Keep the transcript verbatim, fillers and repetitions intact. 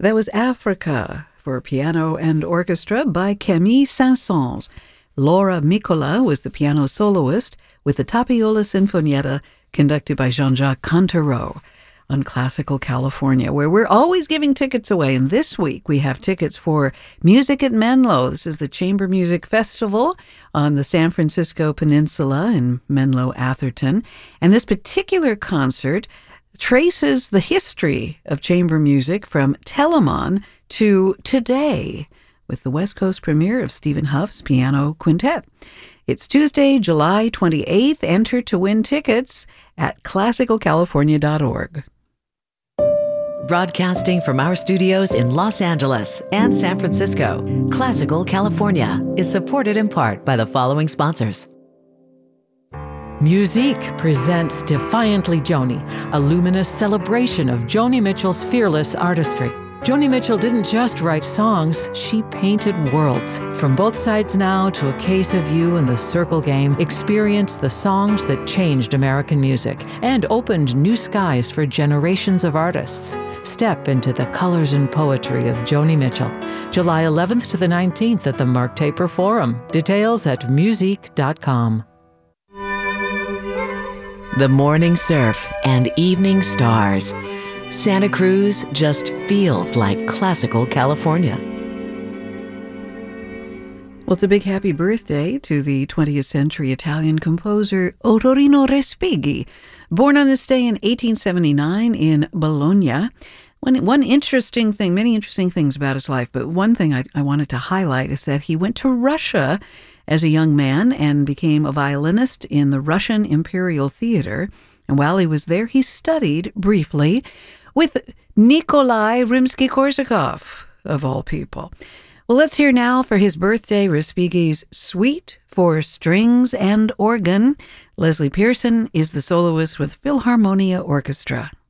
That was Africa for piano and orchestra by Camille Saint-Saëns. Laura Micola was the piano soloist with the Tapiola Sinfonietta conducted by Jean-Jacques Cantereau on Classical California, where we're always giving tickets away. And this week we have tickets for Music at Menlo. This is the Chamber Music Festival on the San Francisco Peninsula in Menlo, Atherton. And this particular concert traces the history of chamber music from Telemann to today with the West Coast premiere of Stephen Huff's Piano Quintet. It's Tuesday, July twenty-eighth. Enter to win tickets at classical california dot org. Broadcasting from our studios in Los Angeles and San Francisco, Classical California is supported in part by the following sponsors. Musique presents Defiantly Joni, a luminous celebration of Joni Mitchell's fearless artistry. Joni Mitchell didn't just write songs, she painted worlds. From Both Sides Now to A Case of You and The Circle Game, experience the songs that changed American music and opened new skies for generations of artists. Step into the colors and poetry of Joni Mitchell. July eleventh to the nineteenth at the Mark Taper Forum. Details at musique dot com. The morning surf and evening stars. Santa Cruz just feels like classical California. Well, it's a big happy birthday to the twentieth century Italian composer Ottorino Respighi, born on this day in eighteen seventy-nine in Bologna. One, one interesting thing, many interesting things about his life, but one thing I, I wanted to highlight is that he went to Russia as a young man and became a violinist in the Russian Imperial Theater. And while he was there, he studied briefly with Nikolai Rimsky-Korsakov, of all people. Well, let's hear now for his birthday Respighi's Suite for Strings and Organ. Leslie Pearson is the soloist with Philharmonia Orchestra.